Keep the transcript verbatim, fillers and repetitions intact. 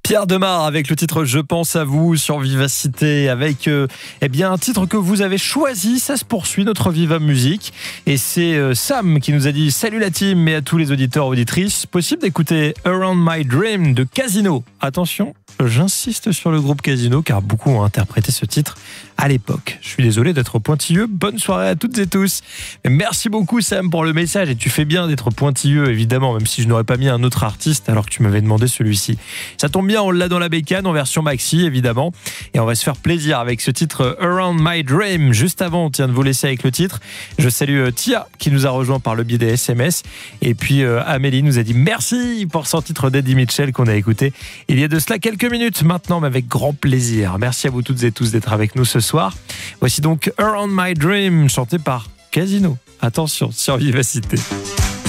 Pierre Demar avec le titre Je pense à vous sur Vivacité, avec euh, eh bien un titre que vous avez choisi. Ça se poursuit, notre Viva Musique, et c'est euh, Sam qui nous a dit salut la team, et à tous les auditeurs auditrices, possible d'écouter Around My Dream de Casino. Attention, j'insiste sur le groupe Casino car beaucoup ont interprété ce titre à l'époque. Je suis désolé d'être pointilleux. Bonne soirée à toutes et tous. Merci beaucoup Sam pour le message, et tu fais bien d'être pointilleux évidemment, même si je n'aurais pas mis un autre artiste alors que tu m'avais demandé celui-ci. Ça tombe bien, on l'a dans la bécane en version maxi évidemment, et on va se faire plaisir avec ce titre Around My Dream. Juste avant, on tient de vous laisser avec le titre. Je salue Tia qui nous a rejoint par le biais des S M S, et puis euh, Amélie nous a dit merci pour son titre d'Eddie Mitchell qu'on a écouté il y a de cela quelques minutes maintenant, mais avec grand plaisir. Merci à vous toutes et tous d'être avec nous ce soir. Voici donc Around My Dream chanté par Casino. Attention sur Vivacité.